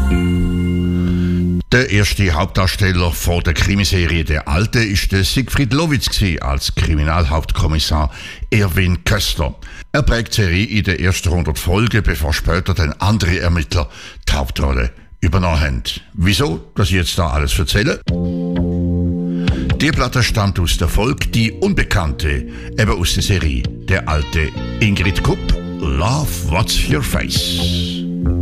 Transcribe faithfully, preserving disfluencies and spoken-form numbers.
Der erste Hauptdarsteller vor der Krimiserie Der Alte ist der Siegfried Lowitz als Kriminalhauptkommissar Erwin Köster. Er prägt die Serie in den ersten hundert Folgen, bevor später dann andere Ermittler die Hauptrolle übernommen haben. Wieso, dass ich jetzt da alles erzähle? Die Platte stammt aus der Folge Die Unbekannte, eben aus der Serie Der Alte. Ingrid Kupp, Love What's Your Face.